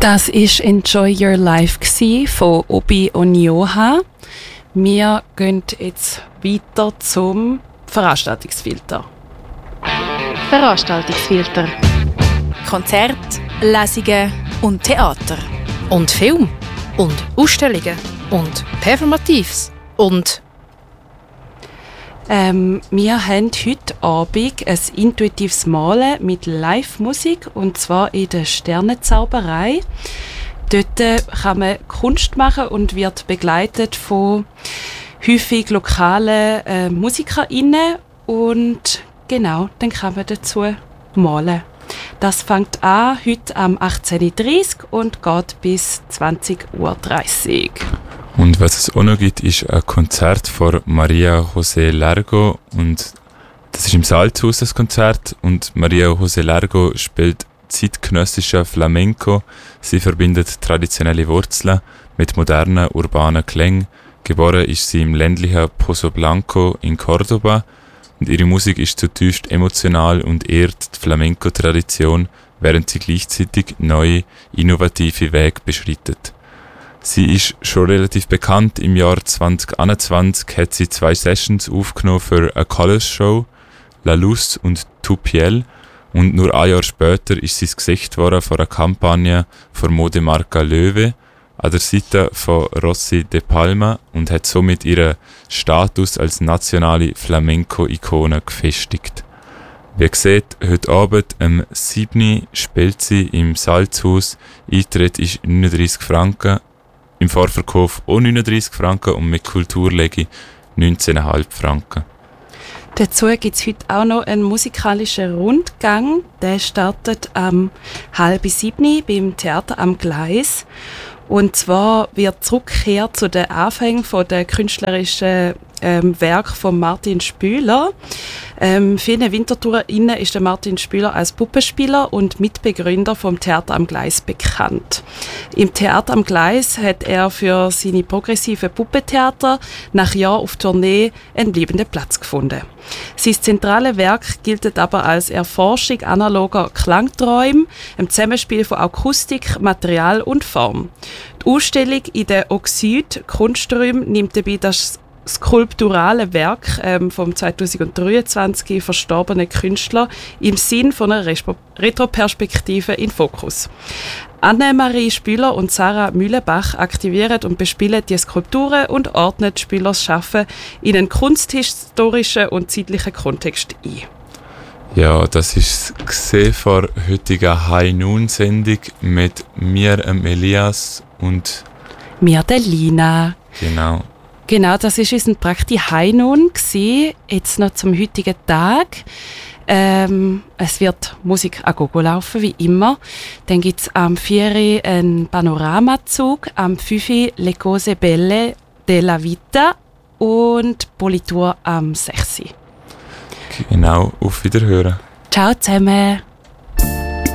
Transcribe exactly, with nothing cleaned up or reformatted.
Das war «Enjoy Your Life» von Obi und Joha. Wir gehen jetzt weiter zum Veranstaltungsfilter. Veranstaltungsfilter. Konzert, Lesungen und Theater. Und Film. Und Ausstellungen. Und Performatives. Und... Ähm, wir haben heute Abend ein intuitives Malen mit Live-Musik, und zwar in der Sternenzauberei. Dort kann man Kunst machen und wird begleitet von häufig lokalen äh, MusikerInnen. Und genau, dann kann man dazu malen. Das fängt an heute am achtzehn Uhr dreißig und geht bis zwanzig Uhr dreißig. Und was es auch noch gibt, ist ein Konzert von Maria José Largo. Und das ist im Salzhaus, das Konzert. Und Maria José Largo spielt zeitgenössischer Flamenco. Sie verbindet traditionelle Wurzeln mit modernen, urbanen Klängen. Geboren ist sie im ländlichen Pozo Blanco in Córdoba. Und ihre Musik ist zutiefst emotional und ehrt die Flamenco-Tradition, während sie gleichzeitig neue, innovative Wege beschreitet. Sie ist schon relativ bekannt. Im Jahr zwanzig einundzwanzig hat sie zwei Sessions aufgenommen für eine Colors-Show, La Luz und Tu Piel. Und nur ein Jahr später ist sie das Gesicht geworden von einer Kampagne für Modemarke Löwe an der Seite von Rossi de Palma und hat somit ihren Status als nationale Flamenco-Ikone gefestigt. Wie gesagt, heute Abend um sieben Uhr spielt sie im Salzhaus. Eintritt ist neununddreissig Franken. Im Vorverkauf auch neununddreissig Franken und mit Kulturlegi neunzehn Komma fünf Franken. Dazu gibt es heute auch noch einen musikalischen Rundgang. Der startet am halb sieben beim Theater am Gleis. Und zwar wird zurückkehrt zu den Anfängen von der künstlerischen ähm, Werk von Martin Spüler. Ähm, vielen WintertourerInnen ist der Martin Spüler als Puppenspieler und Mitbegründer vom Theater am Gleis bekannt. Im Theater am Gleis hat er für seine progressive Puppentheater nach Jahren auf Tournee einen bleibenden Platz gefunden. Sein zentrales Werk gilt aber als Erforschung analoger Klangträume, im Zusammenspiel von Akustik, Material und Form. Die Ausstellung in der Oxyd Kunsträume nimmt dabei das skulpturale Werk ähm, vom zweitausenddreiundzwanzig verstorbenen Künstler im Sinn von einer Respo- Retroperspektive in Fokus. Annemarie Spüler und Sarah Mühlenbach aktivieren und bespielen die Skulpturen und ordnen Spülers Schaffen in einen kunsthistorischen und zeitlichen Kontext ein. Ja, das ist gesehen vor heutiger High Noon Sendung mit mir, ähm, Elias und mir, der Lina. Genau. Genau, das war unser Prakti High Noon. Jetzt noch zum heutigen Tag. Ähm, es wird Musik a gogo laufen, wie immer. Dann gibt es am vier Uhr einen Panoramazug, am fünf Uhr Le Cose Belle della Vita und Politur am sechs Uhr. Genau, auf Wiederhören. Ciao zusammen.